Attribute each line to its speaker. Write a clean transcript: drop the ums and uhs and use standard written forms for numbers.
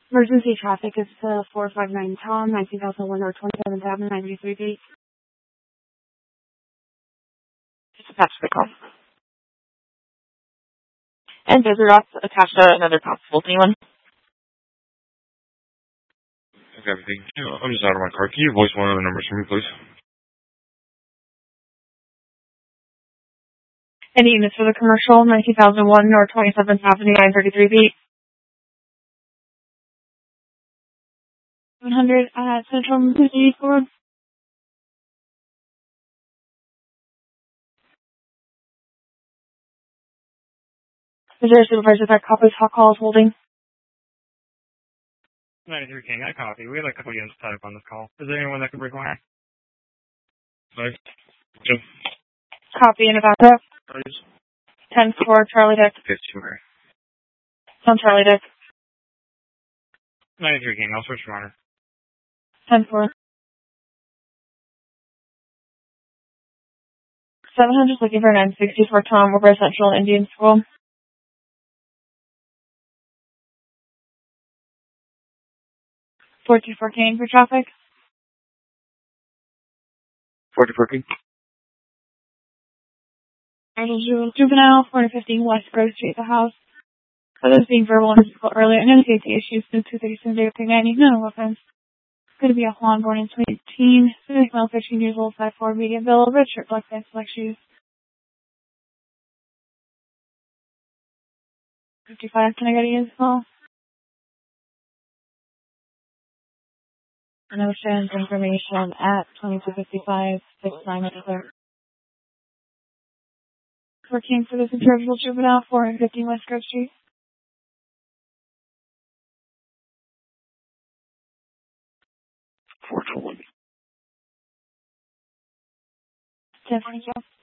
Speaker 1: Emergency traffic is 459 Tom, 19,001 or 27th Avenue, 93 feet.
Speaker 2: Just attach the call. And visitor docs attached to another constable. Anyone?
Speaker 3: Okay, everything. I'm just out of my car. Can you voice one of the numbers for me, please?
Speaker 2: Any units for the commercial, 19,001 or 27th Avenue, 933 feet.
Speaker 1: 100 at Central Emergency Squad.
Speaker 2: Is there a supervisor that copies hot calls holding?
Speaker 4: 93 King, I copy. We have a couple units tied up on this call. Is there anyone that can break wire?
Speaker 3: Nice. Jim.
Speaker 2: Copy in a backup.
Speaker 3: Please.
Speaker 2: 10-4, Charlie Dick.
Speaker 3: 15, okay.
Speaker 2: On Charlie Dick.
Speaker 4: 93 King, I'll switch your honor.
Speaker 2: 10-4. 700 looking for 964 Tom, over Central Indian School. 44 King for traffic.
Speaker 3: 44 King.
Speaker 1: Juvenile, 415 West Grove Street, the house. Others being verbal and physical earlier, and no safety issues since 237 day of Pig no offense. Going to be a Juan born in 2018, female 13 years old, 5'4", medium build, red shirt, black pants, black shoes. 55, can I get you as well?
Speaker 2: No Ocean's information at 2255, 69 at the clerk.
Speaker 1: Working for this interrogable juvenile, 415 West Grove Street.
Speaker 3: 421.
Speaker 1: 10, thank you.